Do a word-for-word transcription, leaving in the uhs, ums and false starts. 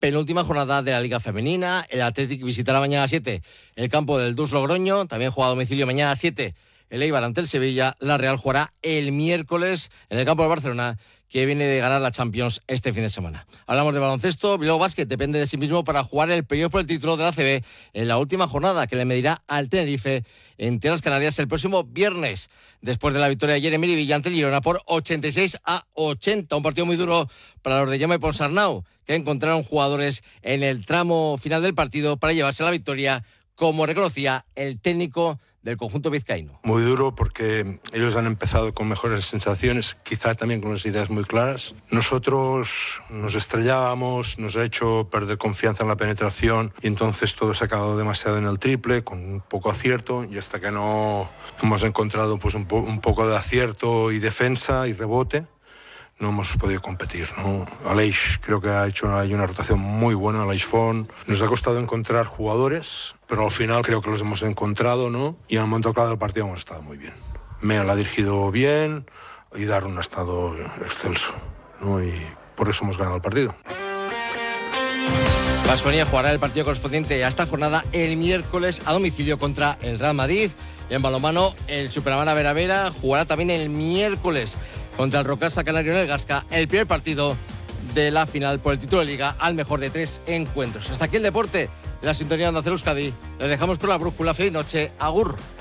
penúltima jornada de la Liga Femenina. El Athletic visitará mañana a las siete el campo del Dus Logroño. También juega a domicilio mañana a las siete el Eibar ante el Sevilla. La Real jugará el miércoles en el campo del Barcelona, que viene de ganar la Champions este fin de semana. Hablamos de baloncesto. Bilbao Basket depende de sí mismo para jugar el playoff por el título de la A C B en la última jornada, que le medirá al Tenerife en Tierras Canarias el próximo viernes, después de la victoria de ayer en Miribilla ante el Girona por ochenta y seis a ochenta. Un partido muy duro para los de Jaume Ponsarnau, que encontraron jugadores en el tramo final del partido para llevarse la victoria, como reconocía el técnico del conjunto vizcaíno. Muy duro porque ellos han empezado con mejores sensaciones, quizás también con las ideas muy claras. Nosotros nos estrellábamos, nos ha hecho perder confianza en la penetración y entonces todo se ha acabado demasiado en el triple, con un poco acierto, y hasta que no hemos encontrado pues un, po- un poco de acierto y defensa y rebote, no hemos podido competir, ¿no? Aleix creo que ha hecho hay una rotación muy buena, Aleix Font. Nos ha costado encontrar jugadores, pero al final creo que los hemos encontrado, ¿no? Y en el momento clave del partido hemos estado muy bien. Mea la ha dirigido bien y Darun ha estado excelso, ¿no? Y por eso hemos ganado el partido. Baskonia jugará el partido correspondiente a esta jornada el miércoles a domicilio contra el Real Madrid. Y en balonmano, el Superamara Vera Vera jugará también el miércoles contra el Rocasa Canario en el Gasca, el primer partido de la final por el título de Liga al mejor de tres encuentros. Hasta aquí el deporte, la sintonía de Onda Cero Euskadi. Les dejamos con la brújula. Feliz noche. Agur.